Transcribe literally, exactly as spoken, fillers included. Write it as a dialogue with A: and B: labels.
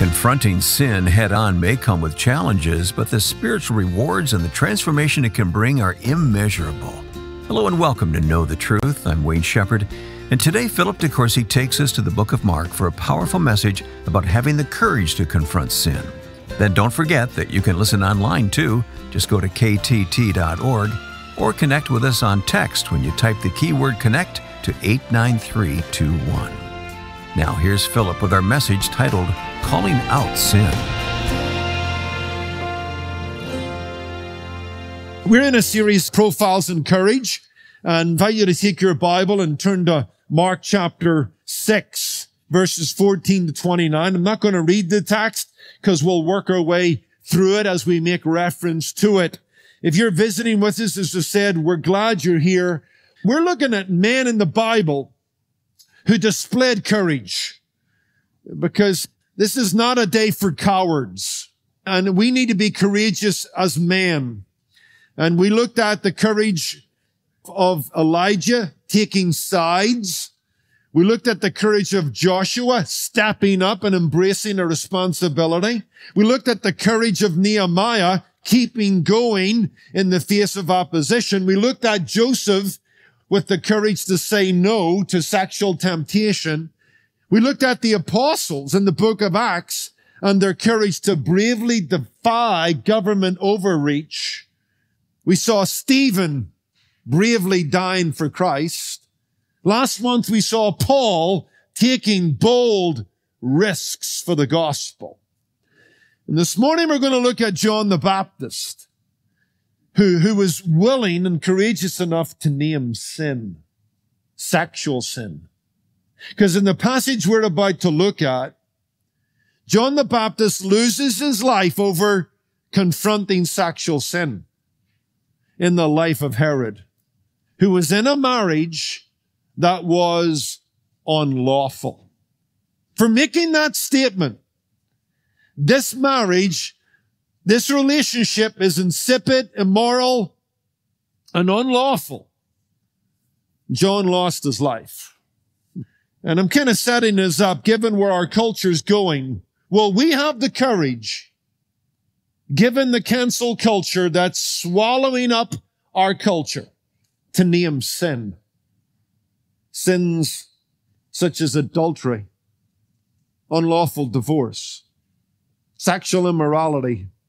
A: Confronting sin head-on may come with challenges, but the spiritual rewards and the transformation it can bring are immeasurable. Hello and welcome to Know the Truth. I'm Wayne Shepherd, and today Philip DeCourcy takes us to the book of Mark for a powerful message about having the courage to confront sin. Then don't forget that you can listen online too. Just go to k t t dot org or connect with us on text when you type the keyword CONNECT to eight nine three two one. Now here's Philip with our message titled, Calling Out Sin.
B: We're in a series, Profiles in Courage. I invite you to take your Bible and turn to Mark chapter six, verses fourteen to twenty-nine. I'm not going to read the text because we'll work our way through it as we make reference to it. If you're visiting with us, as I said, we're glad you're here. We're looking at men in the Bible who displayed courage, because this is not a day for cowards, and we need to be courageous as men. And we looked at the courage of Elijah taking sides. We looked at the courage of Joshua stepping up and embracing a responsibility. We looked at the courage of Nehemiah keeping going in the face of opposition. We looked at Joseph with the courage to say no to sexual temptation. We looked at the apostles in the book of Acts and their courage to bravely defy government overreach. We saw Stephen bravely dying for Christ. Last month we saw Paul taking bold risks for the gospel. And this morning we're going to look at John the Baptist, who, who was willing and courageous enough to name sin, sexual sin. Because in the passage we're about to look at, John the Baptist loses his life over confronting sexual sin in the life of Herod, who was in a marriage that was unlawful. For making that statement, this marriage, this relationship is insipid, immoral, and unlawful. John lost his life. And I'm kind of setting this up, given where our culture's going. Will we have the courage, given the cancel culture that's swallowing up our culture, to name sin? Sins such as adultery, unlawful divorce, sexual immorality,